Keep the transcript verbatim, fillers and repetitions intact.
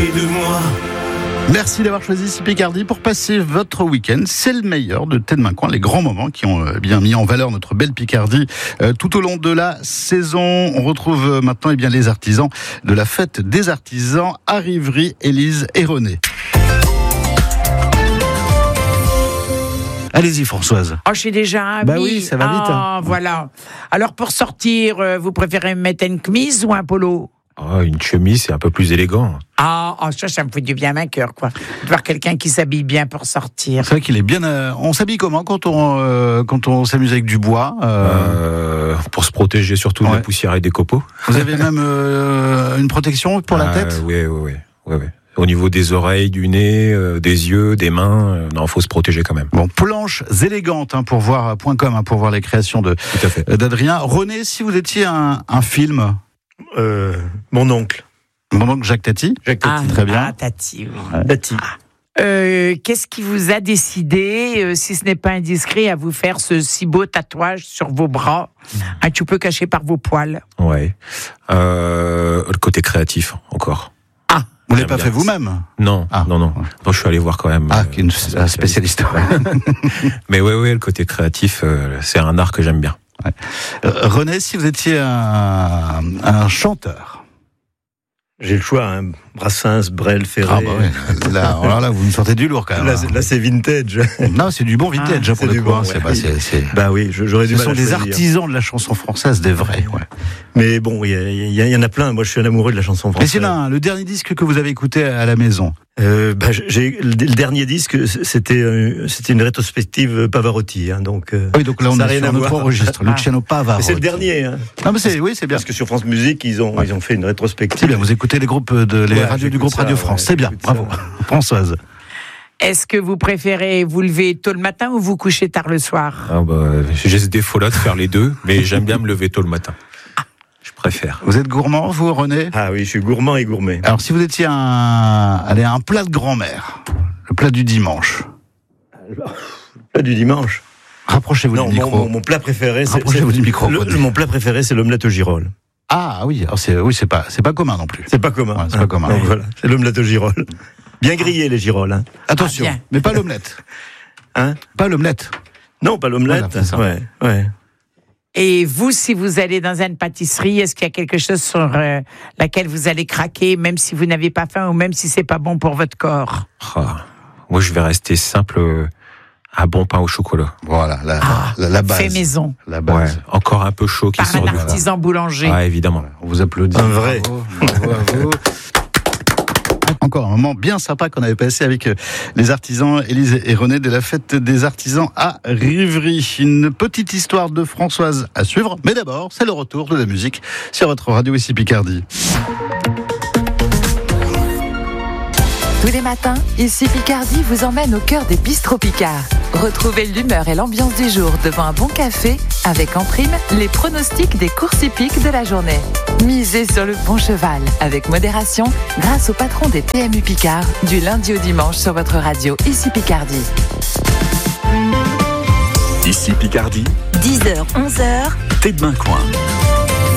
près de moi. Merci d'avoir choisi ici Picardie pour passer votre week-end. C'est le meilleur de Thé de Main Coin, les grands moments qui ont bien mis en valeur notre belle Picardie euh, tout au long de la saison. On retrouve maintenant eh bien, les artisans de la fête des artisans à Rivry, Élise et René. Allez-y Françoise. Oh, je suis déjà un Bah oui, ça va vite. Ah, hein. voilà. Alors pour sortir, euh, vous préférez mettre une chemise ou un polo? Oh, une chemise, c'est un peu plus élégant. Ah, oh, ça, ça me fait du bien à ma cœur, quoi. De voir quelqu'un qui s'habille bien pour sortir. C'est vrai qu'il est bien. Euh, on s'habille comment quand on euh, quand on s'amuse avec du bois euh... Euh, Pour se protéger surtout Ouais. de la poussière et des copeaux. Vous avez même euh, une protection pour la Euh, tête? Oui, oui, oui. oui, oui. Au niveau des oreilles, du nez, euh, des yeux, des mains, euh, non, faut se protéger quand même. Bon, planches élégantes hein, pour voir point com hein, pour voir les créations de Tout à fait. d'Adrien. René, si vous étiez un, un film, Euh, mon oncle, mon oncle Jacques Tati. Jacques Tati. très bien. Ah, Tati, oui. Tati. Euh, qu'est-ce qui vous a décidé, euh, si ce n'est pas indiscret, à vous faire ce si beau tatouage sur vos bras, un tout peu caché par vos poils? Ouais. Euh, le côté créatif, encore. Vous l'avez J'aime pas bien. fait vous-même? Non, Ah. non, non. Non, je suis allé voir quand même. Ah, euh, qui est une- un spécialiste. Mais oui, oui, le côté créatif, euh, c'est un art que j'aime bien. Euh, René, si vous étiez un, un chanteur. J'ai le choix, hein. Brassens, Brel, Ferré. Ah bah ouais. Là, alors là, vous me sortez du lourd quand même. Là, c'est, là, c'est vintage. Non, c'est du bon vintage Ah, hein, pour c'est le du coup. bon, hein. C'est ouais. pas- c'est- c'est- Bah oui, je- j'aurais Ce du mal sont à des choisir. artisans de la chanson française, des vrais. Ouais. Mais bon, il y, a- il y a- il y en a plein. Moi, je suis un amoureux de la chanson Mais française. c'est là, hein, le dernier disque que vous avez écouté à la maison. Euh, bah, j'ai, le, le dernier disque, c'était, euh, c'était une rétrospective Pavarotti. Hein, donc, euh, Oui, donc là, on ça a est rien sur à notre voir. registre. Luciano Pavarotti. c'est le dernier. Hein, Non, mais c'est, oui, c'est bien. parce que sur France Musique, ils ont, Ouais. ils ont fait une rétrospective. C'est bien, vous écoutez les groupes de, les Ouais, radios du j'écoute groupe ça, Radio ouais, France. C'est bien, j'écoute bravo. ça. Françoise. Est-ce que vous préférez vous lever tôt le matin ou vous coucher tard le soir? Ah bah, j'ai ce défaut-là de faire les deux, mais j'aime bien me lever tôt le matin. Je préfère. Vous êtes gourmand, vous, René? Ah oui, je suis gourmand et gourmet. Alors, si vous étiez un, allez, un plat de grand-mère, le plat du dimanche, Plat du dimanche. rapprochez-vous Non, du mon, micro. mon, mon plat préféré, c'est, Rapprochez-vous c'est- du micro, le- René. mon plat préféré, c'est l'omelette au girolles. Ah oui, alors c'est, oui, c'est pas, c'est pas commun non plus. C'est pas commun. Ouais, c'est pas commun. Donc voilà, c'est l'omelette au girolles. Bien grillé les girolles. Hein. Attention, Ah, bien. mais pas l'omelette. Hein Pas l'omelette. Non, pas l'omelette. Voilà, c'est ça. ouais, ouais. Et vous, si vous allez dans une pâtisserie, est-ce qu'il y a quelque chose sur euh, laquelle vous allez craquer, même si vous n'avez pas faim ou même si c'est pas bon pour votre corps? Ah, moi, je vais rester simple. euh, Un bon pain au chocolat. Voilà, la, Ah, la, la base. Fait maison, La Ouais, base. encore un peu chaud qui par sort un du four. artisan boulanger. Ah, évidemment. On vous applaudit. Un vrai. Bravo, bravo à vous. Encore un moment bien sympa qu'on avait passé avec les artisans Élise et René de la fête des artisans à Rivry. Une petite histoire de Françoise à suivre, mais d'abord, c'est le retour de la musique sur votre radio ici Picardie. Tous les matins, ici Picardie vous emmène au cœur des bistrots Picard. Retrouvez l'humeur et l'ambiance du jour devant un bon café avec en prime les pronostics des courses hippiques de la journée. Misez sur le bon cheval avec modération grâce au patron des P M U Picard du lundi au dimanche sur votre radio ici Picardie. Ici Picardie, dix heures, onze heures, Thé de Main Coin.